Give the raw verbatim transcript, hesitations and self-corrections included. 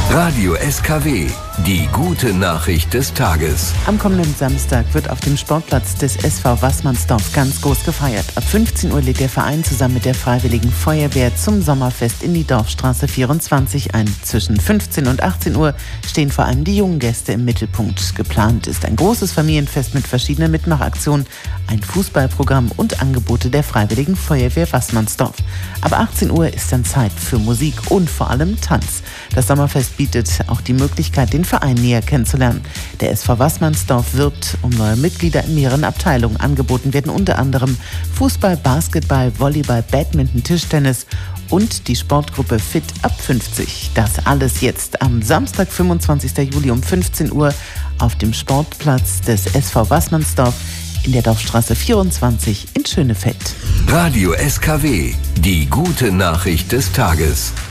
Radio S K W, die gute Nachricht des Tages. Am kommenden Samstag wird auf dem Sportplatz des S V Waßmannsdorf ganz groß gefeiert. Ab fünfzehn Uhr lädt der Verein zusammen mit der Freiwilligen Feuerwehr zum Sommerfest in die Dorfstraße vierundzwanzig ein. Zwischen fünfzehn und achtzehn Uhr stehen vor allem die jungen Gäste im Mittelpunkt. Geplant ist ein großes Familienfest mit verschiedenen Mitmachaktionen, ein Fußballprogramm und Angebote der Freiwilligen Feuerwehr Waßmannsdorf. Ab achtzehn Uhr ist dann Zeit für Musik und vor allem Tanz. Das Sommerfest bietet auch die Möglichkeit, den Verein näher kennenzulernen. Der S V Waßmannsdorf wirbt um neue Mitglieder in mehreren Abteilungen. Angeboten werden unter anderem Fußball, Basketball, Volleyball, Badminton, Tischtennis und die Sportgruppe Fit ab fünfzig. Das alles jetzt am Samstag, fünfundzwanzigsten Juli um fünfzehn Uhr auf dem Sportplatz des S V Waßmannsdorf in der Dorfstraße vierundzwanzig in Schönefeld. Radio S K W, die gute Nachricht des Tages.